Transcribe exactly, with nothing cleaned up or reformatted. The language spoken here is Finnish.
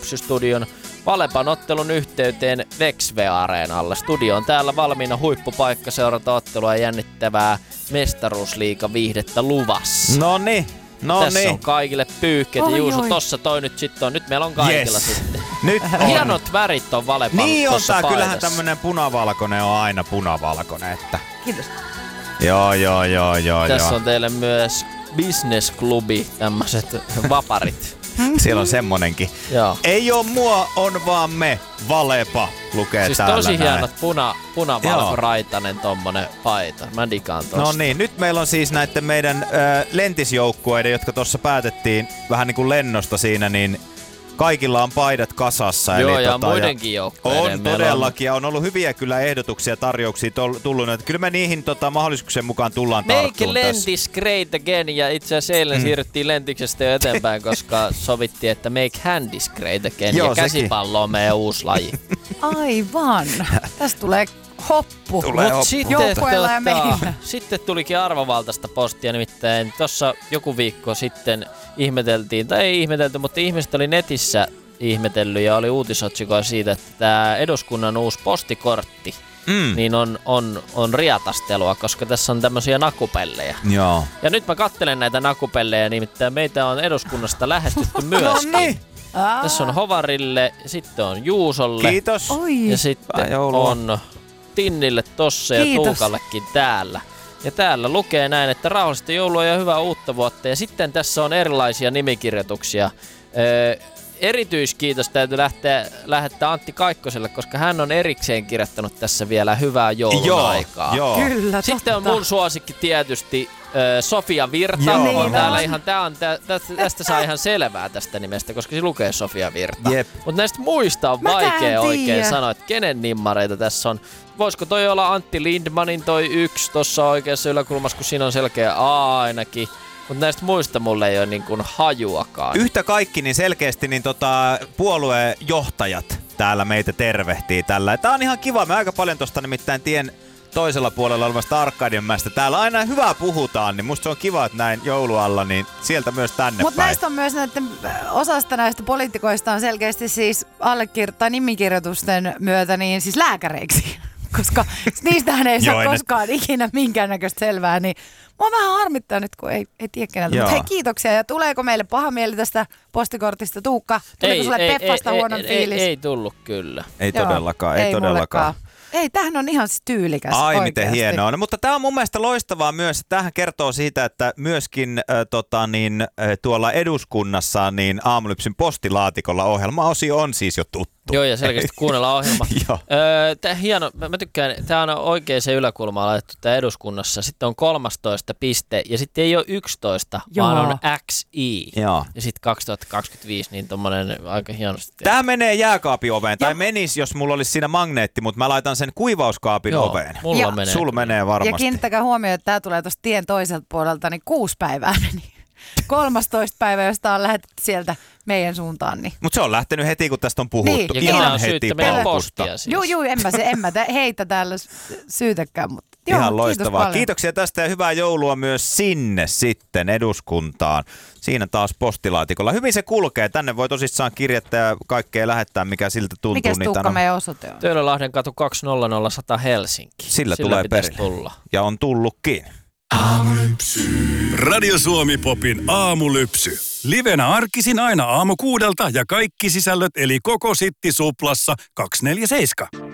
Lypsystudion Valepan ottelun yhteyteen Vexve-areenalle. Studio on täällä valmiina, huippupaikka seurata ottelua ja jännittävää mestaruusliiga viihdettä luvassa. No niin. No Tässä niin. on kaikille pyyhkeet ja Juuso, tossa toi nyt sitten on. Nyt meillä on kaikilla yes. sitten. Nyt on. Hienot värit on Valepan niin on tossa tää, paidassa. kyllähän tämmönen punavalkoinen on aina punavalkoinen. Että. Kiitos. Joo, joo, joo, joo. Tässä joo. on teille myös Business Clubi, tämmöiset vaparit. Siellä on semmonenkin. Joo. Ei oo mua, on vaan me. Valepa lukee siis täällä tosi näin. hienot puna, punavalkoraitainen tommonen paita. Mä digaan tosta. No niin, nyt meillä on siis näiden meidän ö, lentisjoukkueiden, jotka tuossa päätettiin vähän niin kuin lennosta siinä, niin kaikilla on paidat kasassa. Joo, eli ja tota, muidenkin joukkueiden. On todellakin, ja on ollut hyviä kyllä ehdotuksia, tarjouksia tullut. Että kyllä me niihin tota, mahdollisuuksien mukaan tullaan tarttumaan Make lentis great again, ja itse asiassa eilen mm. siirryttiin lentiksestä jo eteenpäin, koska sovittiin, että make handis great again, Joo, ja käsipallo on meidän uusi laji. Aivan. Tästä tulee hoppu. Tulee hoppu. Sitten, Joukkueella ja meillä. sitten tulikin arvovaltaista postia, nimittäin tuossa joku viikko sitten ihmeteltiin, tai ei ihmetelty, mutta ihmiset oli netissä ihmetellyt ja oli uutisotsikoa siitä, että tämä eduskunnan uusi postikortti mm. niin on, on, on riatastelua, koska tässä on tämmöisiä nakupellejä. Joo. Ja nyt mä katselen näitä nakupellejä, nimittäin meitä on eduskunnasta lähestytty myöskin. No niin. Tässä on Hovarille, sitten on Juusolle. Kiitos. Oi. Ja sitten on Tinnille tossa ja Kiitos. Tuukallekin täällä. Ja täällä lukee näin, että rauhallista joulua ja hyvää uutta vuotta. Ja sitten tässä on erilaisia nimikirjoituksia. Öö, erityiskiitos täytyy lähteä, lähettää Antti Kaikkoselle, koska hän on erikseen kirjoittanut tässä vielä hyvää joulun joo, aikaa. Joo. Kyllä, Sitten totta. on mun suosikki tietysti öö, Sofia Virta. Joo, on on. täällä ihan, tää on, tä, tästä, tästä saa ihan selvää tästä nimestä, koska se lukee Sofia Virta. Jep. Mutta näistä muista on Mä vaikea en oikein tiedä. sanoa, että kenen nimmareita tässä on. Voisiko toi olla Antti Lindmanin toi yksi tuossa oikeassa yläkulmassa, kun siinä on selkeä A ainakin. Mutta näistä muista mulle ei ole niin kuin hajuakaan. Yhtä kaikki, niin selkeästi niin tota, puoluejohtajat täällä meitä tervehtii tällä. Tää on ihan kiva. Me aika paljon tosta nimittäin tien toisella puolella olevasta Arkadianmäestä. Täällä aina hyvää puhutaan, niin musta se on kiva, että näin joulualla, niin sieltä myös tänne Mutta päin. näistä on myös näiden, osasta näistä poliitikoista on selkeästi siis allekir- tai nimikirjoitusten myötä niin siis lääkäreiksi. Koska niistähän ei saa Joo, koskaan ne... ikinä minkäännäköistä selvää, niin mua vähän harmittaa nyt, kun ei, ei tiedä keneltä. Mutta hei, kiitoksia. Ja tuleeko meille paha mieli tästä postikortista? Tuukka, tuliko sulle ei, Peffasta ei, huono ei, fiilis? Ei, ei tullut kyllä. Ei Joo, todellakaan, ei, ei todellakaan. mullekaan. Ei, tämähän on ihan siis tyylikäs. Ai oikeasti. miten hienoa. No, mutta tämä on mun mielestä loistavaa myös. Tämähän kertoo siitä, että myöskin äh, tota, niin, äh, tuolla eduskunnassa niin Aamulypsyn postilaatikolla ohjelmaosio on siis jo tuttu. Joo, ja selkeästi kuunnellaan ohjelma. Joo. öö, tää hieno, mä, mä tykkään, tää on oikein se yläkulma laitettu tää eduskunnassa. Sitten on kolmetoista piste, ja sitten ei ole yksitoista, Joo. vaan on X I. Joo. Ja sitten kaksituhattakaksikymmentäviisi, niin tommonen aika hienosti. Tämä menee jääkaapin oveen, tai menisi, jos mulla olisi siinä magneetti, mutta mä laitan sen kuivauskaapin Joo, oveen. mulla Ja- menee. Sul menee varmasti. Ja kiinnittäkää huomioon, että tämä tulee tuosta tien toiselta puolelta, niin kuusi päivää meni. kolmastoista päivä, josta on lähetetty sieltä meidän suuntaan. Niin. Mutta se on lähtenyt heti, kun tästä on puhuttu. Niin. Ja Ihan ketään on heti syyttä meidän paukusta. postia siis. Juu, juu, en mä, se, en mä tä- heitä täällä syytäkään, mutta joo, Ihan kiitos loistavaa. paljon. Kiitoksia tästä ja hyvää joulua myös sinne sitten eduskuntaan. Siinä taas postilaatikolla. Hyvin se kulkee. Tänne voi tosissaan kirjettä ja kaikkea lähettää, mikä siltä tuntuu. Mikäs Niitä Tuukka on- meidän osoite on? Töölönlahden katu kaksituhatta Helsinki. Sillä tulee pitäisi perille. tulla. Ja on tullutkin. Radio Suomi Popin aamulypsy. Livenä arkisin aina aamu kuudelta ja kaikki sisällöt eli koko Sitti Suplassa kaksikymmentäneljä seitsemän.